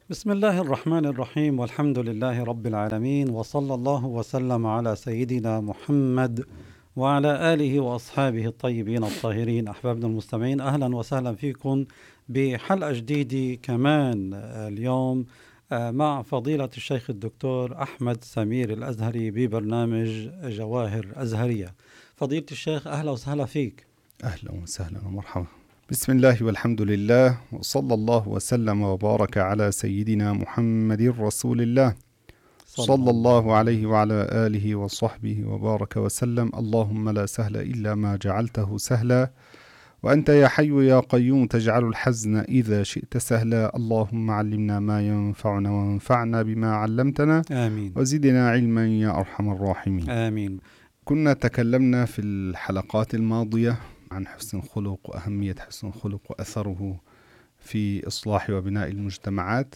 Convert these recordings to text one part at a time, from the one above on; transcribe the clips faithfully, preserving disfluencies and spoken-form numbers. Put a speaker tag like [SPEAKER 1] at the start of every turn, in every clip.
[SPEAKER 1] بسم الله الرحمن الرحيم، والحمد لله رب العالمين، وصلى الله وسلم على سيدنا محمد وعلى آله وأصحابه الطيبين الطاهرين. أحبابنا المستمعين، أهلا وسهلا فيكم بحلقة جديدة كمان اليوم مع فضيلة الشيخ الدكتور أحمد سمير الأزهري ببرنامج جواهر أزهرية. فضيلة الشيخ، أهلا وسهلا فيك.
[SPEAKER 2] أهلا وسهلا ومرحبا. بسم الله والحمد لله، وصلى الله وسلم وبارك على سيدنا محمد رسول الله صلى الله عليه وعلى آله وصحبه وبارك وسلم. اللهم لا سهل إلا ما جعلته سهلا، وأنت يا حي يا قيوم تجعل الحزن إذا شئت سهلا. اللهم علمنا ما ينفعنا وانفعنا بما علمتنا،
[SPEAKER 1] آمين،
[SPEAKER 2] وزدنا علما يا أرحم الراحمين.
[SPEAKER 1] آمين.
[SPEAKER 2] كنا تكلمنا في الحلقات الماضية عن حسن الخلق وأهمية حسن الخلق وأثره في إصلاح وبناء المجتمعات.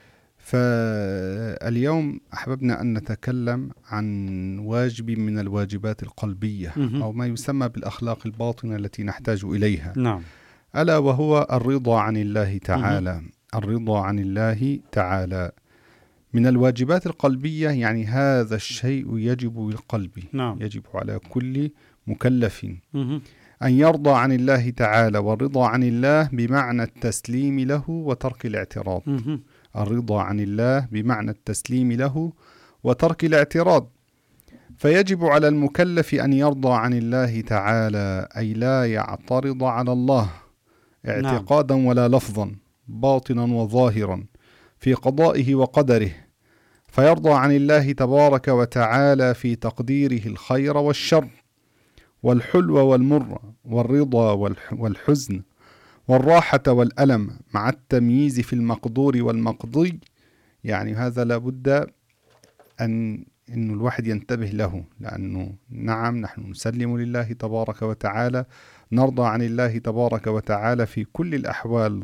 [SPEAKER 2] فاليوم أحببنا أن نتكلم عن واجب من الواجبات القلبية أو ما يسمى بالأخلاق الباطنة التي نحتاج إليها.
[SPEAKER 1] نعم.
[SPEAKER 2] ألا وهو الرضا عن الله تعالى. الرضا عن الله تعالى من الواجبات القلبية، يعني هذا الشيء يجب بالقلب.
[SPEAKER 1] نعم.
[SPEAKER 2] يجب على كل مكلف
[SPEAKER 1] مه.
[SPEAKER 2] أن يرضى عن الله تعالى، والرضا عن الله بمعنى التسليم له وترك الاعتراض.
[SPEAKER 1] مه.
[SPEAKER 2] الرضا عن الله بمعنى التسليم له وترك الاعتراض. فيجب على المكلف أن يرضى عن الله تعالى، أي لا يعترض على الله اعتقادا ولا لفظا، باطنا وظاهرا في قضائه وقدره، فيرضى عن الله تبارك وتعالى في تقديره الخير والشر والحلو والمر والرضا والحزن والراحة والألم، مع التمييز في المقدور والمقضي. يعني هذا لابد أن إنه الواحد ينتبه له، لأنه نعم نحن نسلم لله تبارك وتعالى، نرضى عن الله تبارك وتعالى في كل الأحوال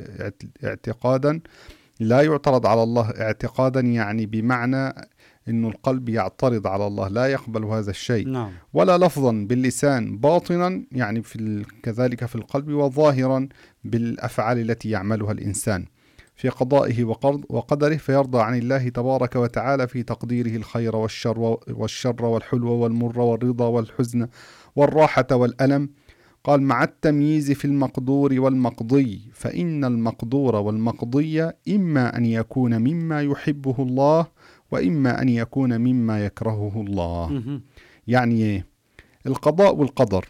[SPEAKER 2] اعتقادا، لا يعترض على الله اعتقادا، يعني بمعنى إنه القلب يعترض على الله، لا يقبل هذا الشيء.
[SPEAKER 1] نعم.
[SPEAKER 2] ولا لفظا باللسان، باطنا يعني في كذلك في القلب، وظاهرا بالأفعال التي يعملها الإنسان في قضائه وقدره، فيرضى عن الله تبارك وتعالى في تقديره الخير والشر والشر والحلو والمر والرضا والحزن والراحة والألم. قال مع التمييز في المقدور والمقضي، فإن المقدور والمقضي إما أن يكون مما يحبه الله، وإما أن يكون مما يكرهه الله.
[SPEAKER 1] مه.
[SPEAKER 2] يعني القضاء والقدر،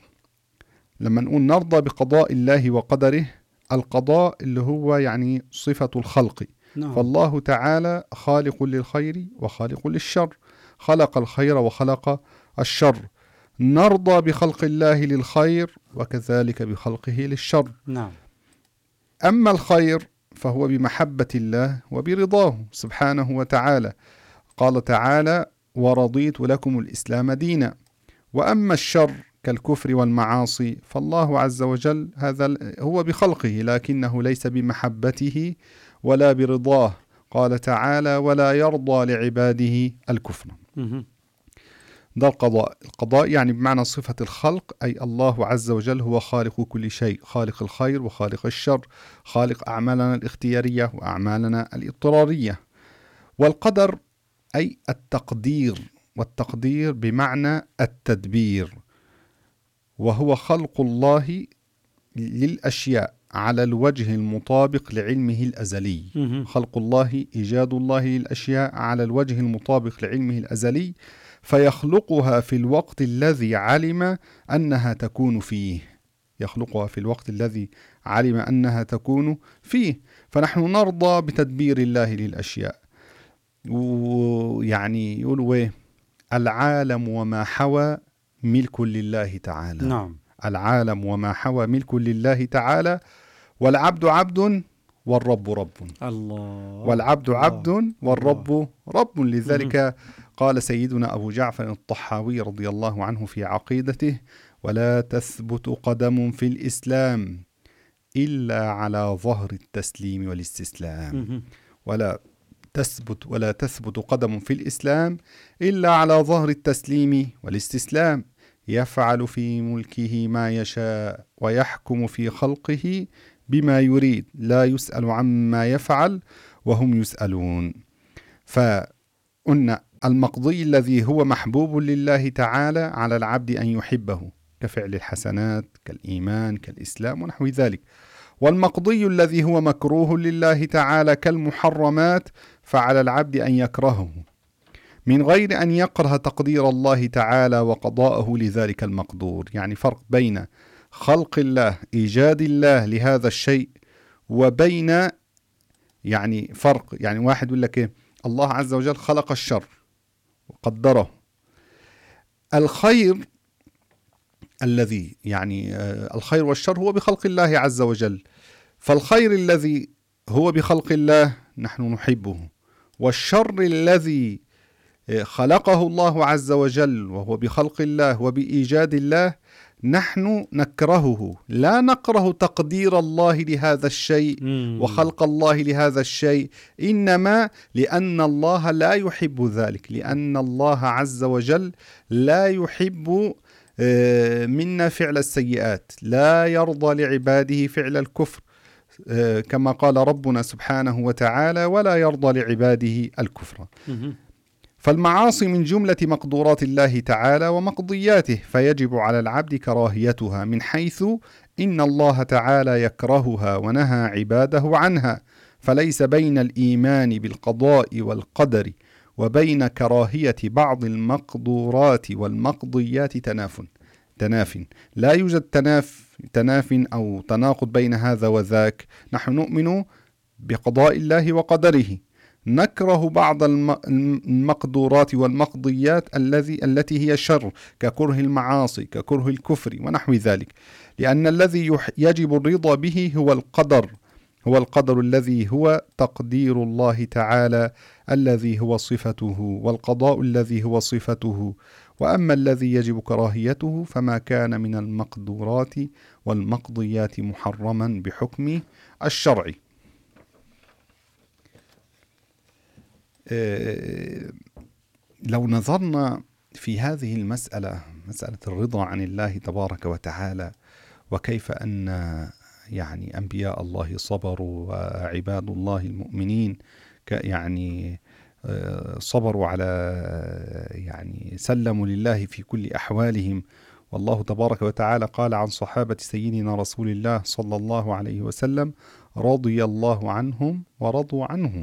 [SPEAKER 2] لما نقول نرضى بقضاء الله وقدره، القضاء اللي هو يعني صفة الخلق.
[SPEAKER 1] نعم.
[SPEAKER 2] فالله تعالى خالق للخير وخالق للشر، خلق الخير وخلق الشر. نرضى بخلق الله للخير وكذلك بخلقه للشر.
[SPEAKER 1] نعم.
[SPEAKER 2] أما الخير فهو بمحبة الله وبرضاه سبحانه وتعالى. قال تعالى ورضيت لكم الإسلام دينا. وأما الشر كالكفر والمعاصي فالله عز وجل هذا هو بخلقه، لكنه ليس بمحبته ولا برضاه. قال تعالى ولا يرضى لعباده الكفر.
[SPEAKER 1] مه.
[SPEAKER 2] ده القضاء. القضاء يعني بمعنى صفة الخلق، أي الله عز وجل هو خالق كل شيء، خالق الخير وخالق الشر، خالق أعمالنا الاختيارية وأعمالنا الاضطرارية. والقدر أي التقدير، والتقدير بمعنى التدبير، وهو خلق الله للأشياء على الوجه المطابق لعلمه الأزلي.
[SPEAKER 1] مه.
[SPEAKER 2] خلق الله إيجاد الله للأشياء على الوجه المطابق لعلمه الأزلي، فيخلقها في الوقت الذي علم أنها تكون فيه. يخلقها في الوقت الذي علم أنها تكون فيه. فنحن نرضى بتدبير الله للأشياء. ويعني يقولوا العالم وما حوى ملك لله تعالى.
[SPEAKER 1] نعم.
[SPEAKER 2] العالم وما حوى ملك لله تعالى، والعبد عبد والرب رب.
[SPEAKER 1] الله.
[SPEAKER 2] والعبد عبد والرب رب. لذلك
[SPEAKER 1] مه.
[SPEAKER 2] قال سيدنا أبو جعفر الطحاوي رضي الله عنه في عقيدته ولا تثبت قدم في الإسلام إلا على ظهر التسليم والاستسلام.
[SPEAKER 1] مه.
[SPEAKER 2] ولا تثبت ولا تثبت قدم في الإسلام إلا على ظهر التسليم والاستسلام. يفعل في ملكه ما يشاء ويحكم في خلقه بما يريد، لا يسأل عما يفعل وهم يسألون. فقلنا المقضي الذي هو محبوب لله تعالى على العبد أن يحبه كفعل الحسنات كالإيمان كالإسلام ونحو ذلك، والمقضي الذي هو مكروه لله تعالى كالمحرمات فعلى العبد أن يكرهه من غير أن يكره تقدير الله تعالى وقضاءه لذلك المقدور. يعني فرق بين خلق الله إيجاد الله لهذا الشيء وبين يعني فرق، يعني واحد يقول لك إيه؟ الله عز وجل خلق الشر وقدره. الخير الذي يعني الخير والشر هو بخلق الله عز وجل، فالخير الذي هو بخلق الله نحن نحبه، والشر الذي خلقه الله عز وجل وهو بخلق الله وبإيجاد الله نحن نكرهه. لا نكره تقدير الله لهذا الشيء وخلق الله لهذا الشيء، إنما لأن الله لا يحب ذلك، لأن الله عز وجل لا يحب منا فعل السيئات، لا يرضى لعباده فعل الكفر كما قال ربنا سبحانه وتعالى ولا يرضى لعباده الكفر. فالمعاصي من جملة مقدورات الله تعالى ومقضياته، فيجب على العبد كراهيتها من حيث إن الله تعالى يكرهها ونهى عباده عنها، فليس بين الإيمان بالقضاء والقدر وبين كراهية بعض المقدورات والمقضيات تناف تناف لا يوجد تناف تناف أو تناقض بين هذا وذاك. نحن نؤمن بقضاء الله وقدره، نكره بعض المقدورات والمقضيات الذي التي هي شر ككره المعاصي ككره الكفر ونحو ذلك، لأن الذي يجب الرضا به هو القدر، هو القدر الذي هو تقدير الله تعالى الذي هو صفته، والقضاء الذي هو صفته. وأما الذي يجب كراهيته فما كان من المقدورات والمقضيات محرما بحكم الشرع. لو نظرنا في هذه المسألة، مسألة الرضا عن الله تبارك وتعالى، وكيف أن يعني أنبياء الله صبروا وعباد الله المؤمنين يعني صبروا على يعني سلموا لله في كل أحوالهم، والله تبارك وتعالى قال عن صحابة سيدنا رسول الله صلى الله عليه وسلم رضي الله عنهم ورضوا عنه.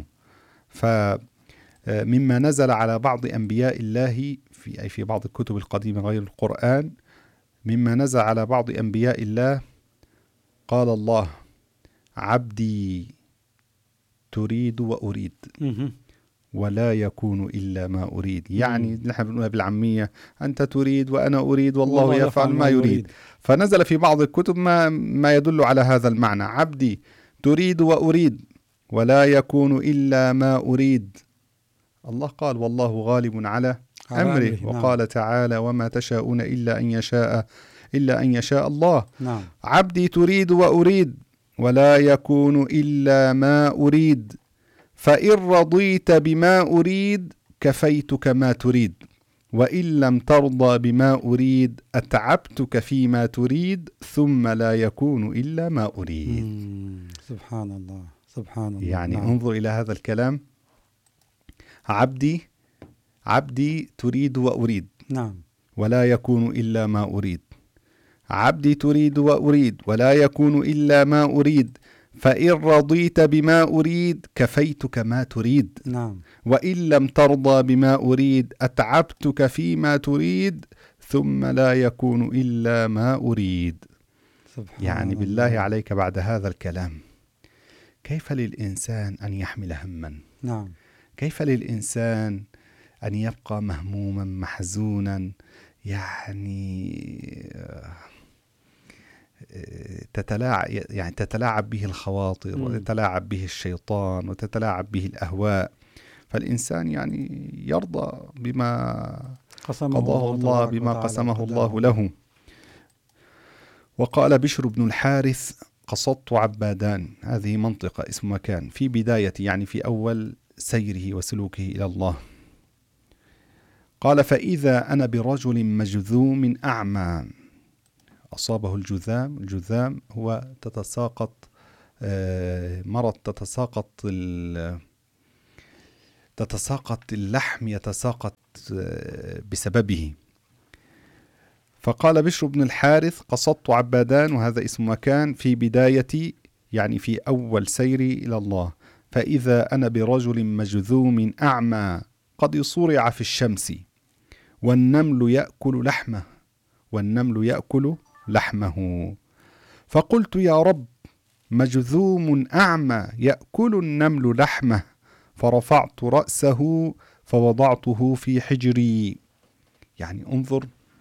[SPEAKER 2] فمما نزل على بعض أنبياء الله في أي في بعض الكتب القديمة غير القرآن، مما نزل على بعض أنبياء الله قال الله عبدي تريد وأريد ولا يكون إلا ما أريد. يعني نحن بنقولها بالعامية أنت تريد وأنا أريد والله, والله يفعل ما يريد. يريد. فنزل في بعض الكتب ما, ما يدل على هذا المعنى، عبدي تريد وأريد ولا يكون إلا ما أريد. الله قال والله غالب على أمره، وقال نعم. تعالى وما تشاءون إلا أن يشاء إلا أن يشاء الله. نعم. عبدي تريد وأريد ولا يكون إلا ما أريد، فإن رضيت بما أريد كفيتك ما تريد، وإن لم ترضى بما أريد أتعبتك فيما تريد ثم لا يكون إلا ما أريد.
[SPEAKER 1] سبحان الله سبحان الله.
[SPEAKER 2] يعني
[SPEAKER 1] نعم.
[SPEAKER 2] انظر إلى هذا الكلام، عبدي عبدي تريد وأريد
[SPEAKER 1] نعم
[SPEAKER 2] ولا يكون إلا ما أريد، عبدي تريد وأريد ولا يكون إلا ما أريد، فإن رضيت بما أريد كفيتك ما تريد.
[SPEAKER 1] نعم.
[SPEAKER 2] وإن لم ترضى بما أريد أتعبتك فيما تريد ثم لا يكون إلا ما أريد.
[SPEAKER 1] سبحان
[SPEAKER 2] يعني
[SPEAKER 1] الله.
[SPEAKER 2] بالله عليك بعد هذا الكلام كيف للإنسان أن يحمل هما؟
[SPEAKER 1] نعم.
[SPEAKER 2] كيف للإنسان أن يبقى مهموما محزونا، يعني تتلاعب يعني تتلاعب به الخواطر وتتلاعب به الشيطان وتتلاعب به الأهواء. فالإنسان يعني يرضى بما قضاه الله بما قسمه الله له. وقال بشر بن الحارث قصدت عبادان، هذه منطقة اسم مكان في بداية يعني في أول سيره وسلوكه إلى الله. قال فإذا أنا برجل مجذوم أعمى أصابه الجذام. الجذام هو تتساقط مرض تتساقط تتساقط اللحم يتساقط بسببه. فقال بشر بن الحارث: قصدت عبادان، وهذا اسم مكان، في بداية يعني في أول سيري إلى الله، فإذا أنا برجل مجذوم أعمى قد صرع في الشمس، والنمل يأكل لحمه والنمل يأكل لحمه. فقلت: يا رب، مجذوم أعمى يأكل النمل لحمه، فرفعت رأسه فوضعته في حجري. يعني انظر،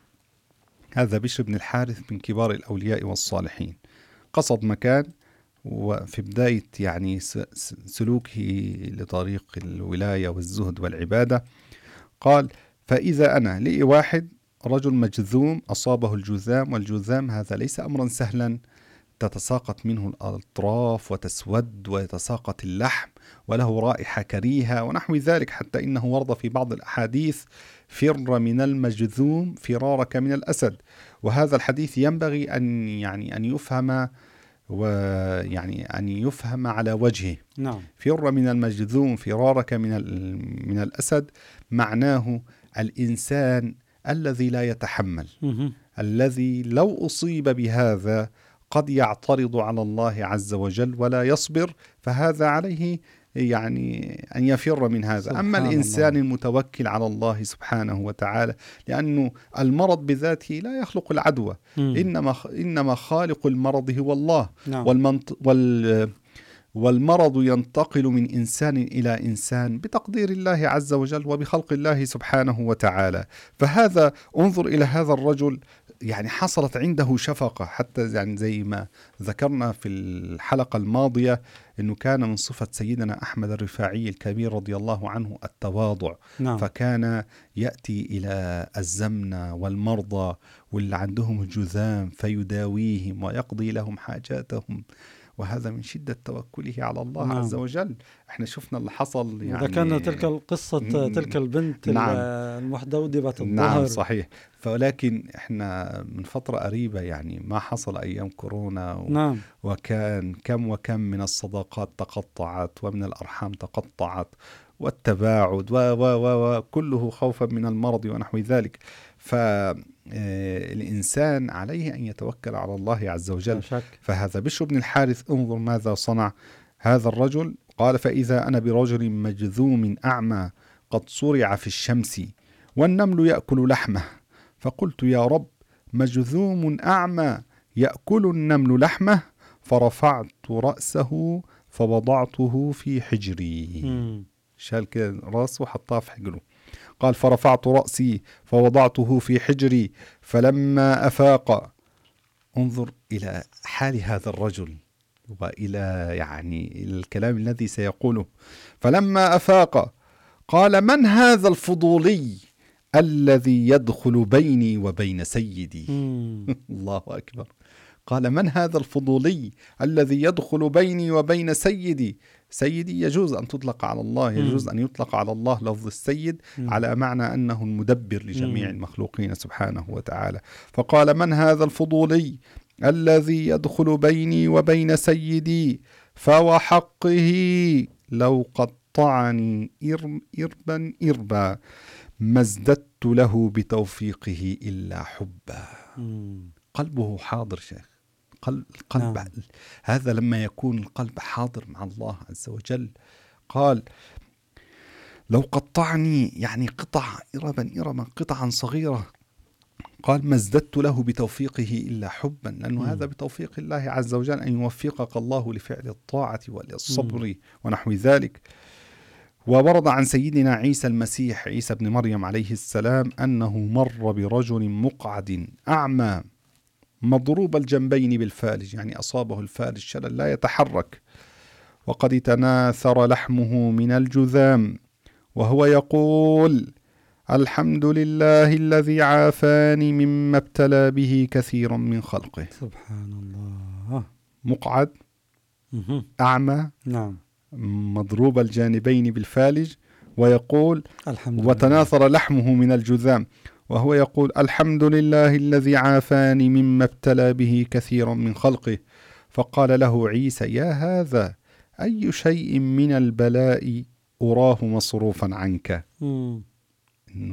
[SPEAKER 2] هذا بشر بن الحارث من كبار الأولياء والصالحين، قصد مكان وفي بداية يعني سلوكه لطريق الولاية والزهد والعبادة، قال: فإذا أنا لقي واحد رجل مجذوم أصابه الجذام، والجذام هذا ليس أمرا سهلا، تتساقط منه الأطراف وتسود ويتساقط اللحم وله رائحة كريهة ونحو ذلك، حتى إنه ورد في بعض الأحاديث: فر من المجذوم فرارك من الأسد. وهذا الحديث ينبغي أن يعني أن يفهم ويعني أن يفهم على وجهه.
[SPEAKER 1] نعم.
[SPEAKER 2] فر من المجذوم فرارك من من الأسد معناه الإنسان الذي لا يتحمل،
[SPEAKER 1] م-
[SPEAKER 2] الذي لو أصيب بهذا قد يعترض على الله عز وجل ولا يصبر، فهذا عليه يعني أن يفر من هذا. أما الإنسان الله. المتوكل على الله سبحانه وتعالى، لأنه المرض بذاته لا يخلق العدوى، إنما إنما خالق المرض هو الله.
[SPEAKER 1] نعم.
[SPEAKER 2] والمنط وال والمرض ينتقل من إنسان إلى إنسان بتقدير الله عز وجل وبخلق الله سبحانه وتعالى. فهذا انظر إلى هذا الرجل، يعني حصلت عنده شفقة، حتى يعني زي ما ذكرنا في الحلقة الماضية أنه كان من صفة سيدنا أحمد الرفاعي الكبير رضي الله عنه التواضع.
[SPEAKER 1] نعم.
[SPEAKER 2] فكان يأتي إلى الزمنة والمرضى واللي عندهم جذام فيداويهم ويقضي لهم حاجاتهم، وهذا من شدة توكله على الله
[SPEAKER 1] نعم.
[SPEAKER 2] عز وجل. احنا شفنا اللي حصل يعني.
[SPEAKER 1] إذا كان تلك القصة تلك البنت
[SPEAKER 2] نعم.
[SPEAKER 1] المحدودبة الظهر.
[SPEAKER 2] نعم صحيح. ولكن احنا من فترة قريبة يعني ما حصل أيام كورونا و...
[SPEAKER 1] نعم.
[SPEAKER 2] وكان كم وكم من الصداقات تقطعت ومن الأرحام تقطعت والتباعد و و و وكله خوفا من المرض ونحو ذلك. فالإنسان عليه أن يتوكل على الله عز وجل. فهذا بشر بن الحارث انظر ماذا صنع هذا الرجل. قال: فإذا أنا برجل مجذوم أعمى قد صرع في الشمس والنمل يأكل لحمه، فقلت: يا رب، مجذوم أعمى يأكل النمل لحمه، فرفعت رأسه فوضعته في حجري.
[SPEAKER 1] م.
[SPEAKER 2] شال كده رأسه حطاه في حجره. قال: فرفعت رأسي فوضعته في حجري، فلما أفاق، انظر إلى حال هذا الرجل وإلى يعني الكلام الذي سيقوله. فلما أفاق قال: من هذا الفضولي الذي يدخل بيني وبين سيدي؟ الله أكبر. قال: من هذا الفضولي الذي يدخل بيني وبين سيدي؟ سيدي يجوز أن تطلق على الله، يجوز أن يطلق على الله لفظ السيد على معنى أنه المدبر لجميع المخلوقين سبحانه وتعالى. فقال: من هذا الفضولي الذي يدخل بيني وبين سيدي؟ فوحقه لو قطعني إربا إربا ما ازددت له بتوفيقه إلا حبا. قلبه حاضر شيخ، قلب القلب نعم. هذا لما يكون القلب حاضر مع الله عز وجل. قال: لو قطعني يعني قطع إربا إربا قطعا صغيرة، قال: ما ازددت له بتوفيقه إلا حبا، لأنه م. هذا بتوفيق الله عز وجل أن يوفقك الله لفعل الطاعة والصبر م. ونحو ذلك. وورد عن سيدنا عيسى المسيح عيسى بن مريم عليه السلام أنه مر برجل مقعد أعمى مضروب الجنبين بالفالج، يعني أصابه الفالج شلل لا يتحرك، وقد تناثر لحمه من الجذام، وهو يقول: الحمد لله الذي عافاني مما ابتلى به كثير من خلقه.
[SPEAKER 1] سبحان الله.
[SPEAKER 2] مقعد أعمى
[SPEAKER 1] نعم
[SPEAKER 2] مضروب الجانبين بالفالج، ويقول
[SPEAKER 1] الحمد
[SPEAKER 2] وتناثر
[SPEAKER 1] لله.
[SPEAKER 2] لحمه من الجذام، وهو يقول: الحمد لله الذي عافاني مما ابتلى به كثير من خلقه. فقال له عيسى: يا هذا، أي شيء من البلاء أراه مصروفا عنك.
[SPEAKER 1] مم.